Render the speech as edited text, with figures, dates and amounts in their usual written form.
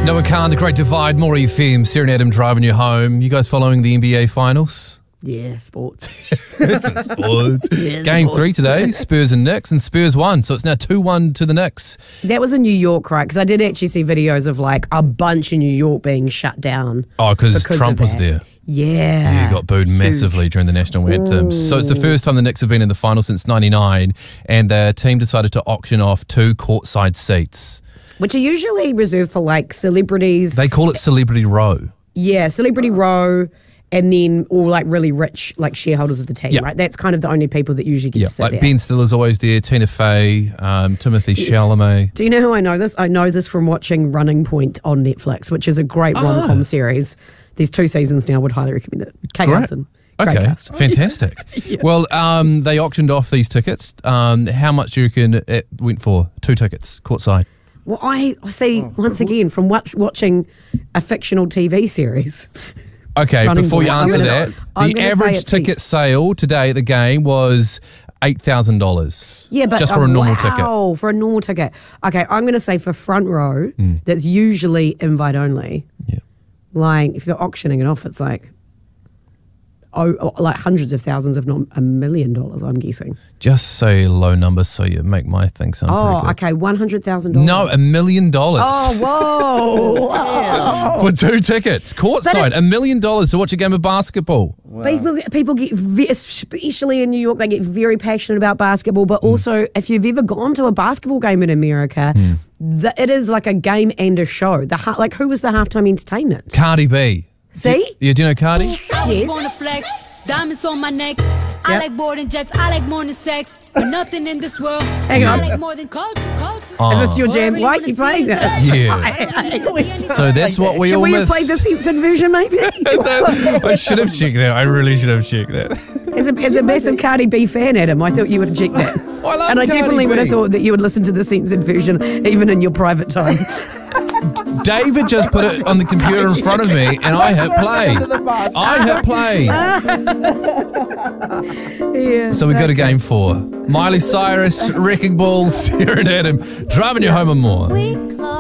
Noah Khan, The Great Divide, More FM, Sarah and Adam driving you home. You guys following the NBA Finals? Yeah, sports. Sports. Yeah, Game sports. 3 today, Spurs and Knicks, and Spurs won, so it's now 2-1 to the Knicks. That was in New York, right? Because I did actually see videos of like a bunch in New York being shut down. Oh, because Trump of was that. there. Yeah. He got booed massively during the national anthem. So it's the first time the Knicks have been in the final since '99, and their team decided to auction off 2 courtside seats. Which are usually reserved for like celebrities. They call it Celebrity Row. Yeah, celebrity row, and then all like really rich like shareholders of the team, Yeah. right? That's kind of the only people that usually get to sit Like there. Ben Stiller's always there, Tina Fey, Timothy Chalamet. Do you know how I know this? I know this from watching Running Point on Netflix, which is a great rom-com series. There's 2 seasons now. Would highly recommend it. Kate Great. Hudson. Great Okay, cast. fantastic. Well, they auctioned off these tickets. How much do you reckon it went for? 2 tickets, courtside. Well, I see once again from watching a fictional TV series. Okay, Running before you Point. answer I'm that, gonna- I'm the gonna say average it's ticket sale today at the game was $8,000. Yeah, but just for a normal ticket. Wow, for a normal ticket. Okay, I'm going to say for front row, that's usually invite only. Yeah. Like if they're auctioning it off, it's like like hundreds of thousands, if not $1 million. I'm guessing. Just say low numbers so you make my thing sound Oh, pretty good. okay, $100,000. No, $1 million. Oh, whoa! For 2 tickets, courtside, $1 million to watch a game of basketball. People get, especially in New York, they get very passionate about basketball. But also, if you've ever gone to a basketball game in America, it is like a game and a show. Like, who was the halftime entertainment? Cardi B. See? Yeah, do you know Cardi? I was Yes. born to flex, diamonds on my neck. I like boarding jets, I like more than sex. But nothing in this world, Hang on. I like more than culture. Oh. Is this your All I jam? really Why are wanna you see playing is this? that. So that's what we Should all we have miss. played the censored version, maybe? I should have checked that. I really should have checked that. As a massive Cardi B fan, Adam, I thought you would have checked that. I love And I Cardi definitely would have B. thought that you would listen to the censored version, even in your private time. David just put it on the computer in front of me, and I hit play. I hit play. Yeah. So we got a game 4. Miley Cyrus, Wrecking Ball, Sarah and Adam, driving you home and more. We